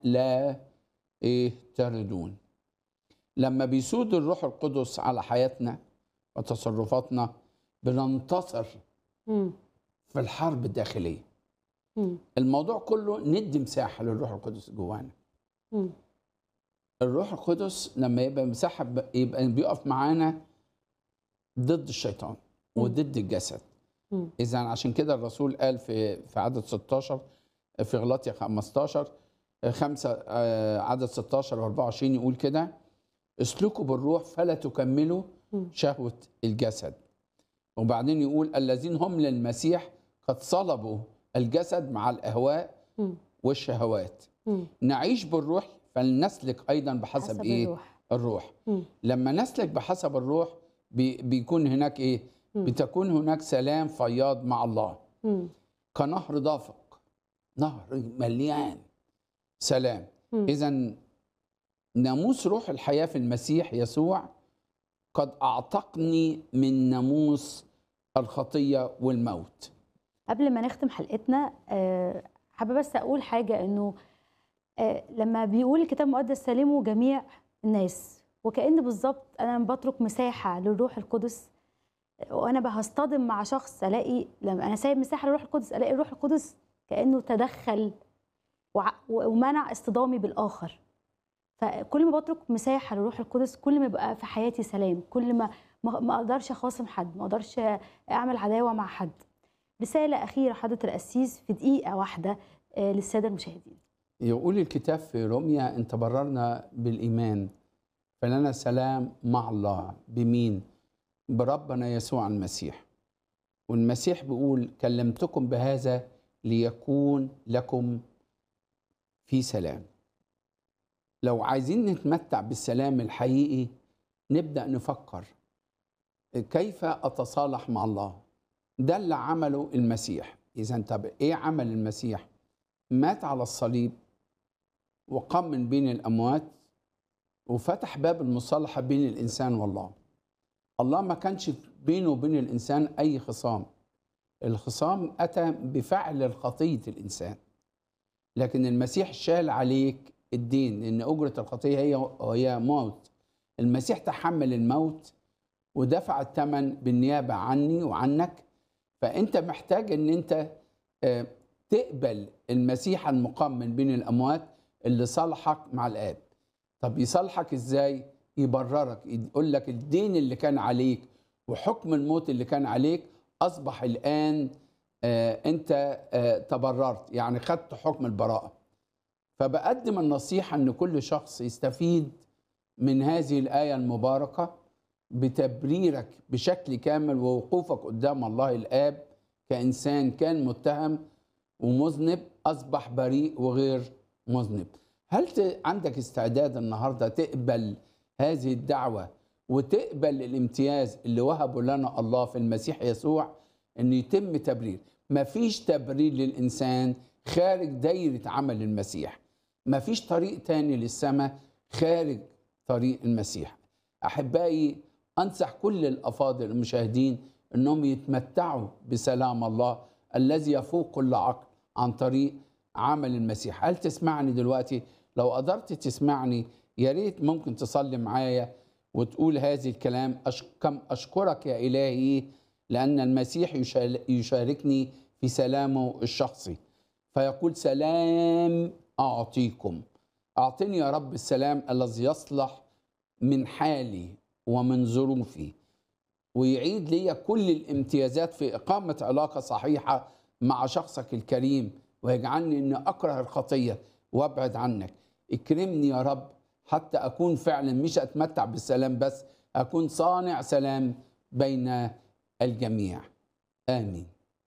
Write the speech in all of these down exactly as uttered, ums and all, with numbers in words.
لا إيه تردون. لما بيسود الروح القدس على حياتنا وتصرفاتنا بننتصر مم. في الحرب الداخلية. مم. الموضوع كله ندي مساحة للروح القدس جوانا. مم. الروح القدس لما يبقى مساحة يبقى بيقف معانا ضد الشيطان مم. وضد الجسد. مم. إذا عشان كده الرسول قال في في عدد ستاشر في غلاطيا خمستاشر خمسة عدد ستاشر وأربعة وعشرين يقول كده: اسلكوا بالروح فلا تكملوا مم. شهوة الجسد. وبعدين يقول: الذين هم للمسيح قد صلبوا الجسد مع الأهواء مم. والشهوات. مم. نعيش بالروح فلنسلك أيضا بحسب حسب إيه؟ الروح. الروح. مم. لما نسلك بحسب الروح بي بيكون هناك إيه؟ مم. بتكون هناك سلام فياض مع الله مم. كنهر دافق، نهر مليان سلام. مم. إذا ناموس روح الحياة في المسيح يسوع قد أعتقني من ناموس الخطية والموت. قبل ما نختم حلقتنا آه، حابه بس اقول حاجه، انه آه، لما بيقول الكتاب المقدس سلموا جميع الناس، وكأن بالظبط انا بترك مساحه للروح القدس، وانا هصطدم مع شخص الاقي لما انا سايب مساحه للروح القدس الاقي الروح القدس كأنه تدخل وع- ومنع اصطدامي بالاخر. فكل ما بترك مساحه للروح القدس كل ما يبقى في حياتي سلام، كل ما ما ما اقدرش اخاصم حد، ما اقدرش اعمل عداوه مع حد. رساله اخيره حضره القسيس في دقيقه واحده آه، للساده المشاهدين. يقول الكتاب في روميا: إن تبررنا بالإيمان فلنا سلام مع الله. بمين؟ بربنا يسوع المسيح. والمسيح بيقول: كلمتكم بهذا ليكون لكم في سلام. لو عايزين نتمتع بالسلام الحقيقي نبدأ نفكر كيف أتصالح مع الله. ده اللي عمله المسيح. إذا طب إيه عمل المسيح؟ مات على الصليب وقام من بين الأموات وفتح باب المصالحة بين الإنسان والله. الله ما كانش بينه وبين الإنسان أي خصام. الخصام أتى بفعل الخطية الإنسان، لكن المسيح شال عليك الدين، لأن أجرة الخطية هي هي موت. المسيح تحمل الموت ودفع الثمن بالنيابة عني وعنك. فأنت محتاج أن أنت آه، تقبل المسيح المقام من بين الأموات اللي صالحك مع الآب. طب يصالحك إزاي؟ يبررك، يقول لك الدين اللي كان عليك وحكم الموت اللي كان عليك أصبح الآن آه، أنت آه، تبررت، يعني خدت حكم البراءة. فبقدم النصيحة أن كل شخص يستفيد من هذه الآية المباركة بتبريرك بشكل كامل ووقوفك قدام الله الآب كإنسان كان متهم ومذنب أصبح بريء وغير مذنب. هل عندك استعداد النهاردة تقبل هذه الدعوة وتقبل الامتياز اللي وهبه لنا الله في المسيح يسوع أن يتم تبرير؟ مفيش تبرير للإنسان خارج دايرة عمل المسيح. مفيش طريق تاني للسماء خارج طريق المسيح. أحبائي، أنصح كل الأفاضل المشاهدين أنهم يتمتعوا بسلام الله الذي يفوق كل عقل عن طريق عمل المسيح. هل تسمعني دلوقتي؟ لو قدرت تسمعني يا ريت ممكن تصلي معايا وتقول هذه الكلام: أش... كم أشكرك يا إلهي لأن المسيح يشاركني في سلامه الشخصي، فيقول: سلام أعطيكم. أعطني يا رب السلام الذي يصلح من حالي ومن ظروفي، ويعيد لي كل الامتيازات في إقامة علاقة صحيحة مع شخصك الكريم، ويجعلني أن أكره الخطية وأبعد عنك. اكرمني يا رب حتى أكون فعلا مش أتمتع بالسلام بس، أكون صانع سلام بين الجميع. آمين.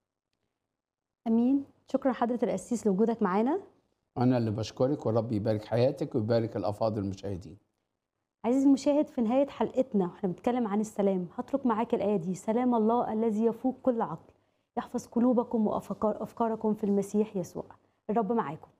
امين. شكرا حضره القسيس لوجودك معانا. أنا اللي بشكرك، ورب يبارك حياتك ويبارك الأفاضل المشاهدين. عزيزي المشاهد، في نهايه حلقتنا واحنا بنتكلم عن السلام هترك معاك الايه دي: سلام الله الذي يفوق كل عقل يحفظ قلوبكم وافكاركم في المسيح يسوع. الرب معاكم.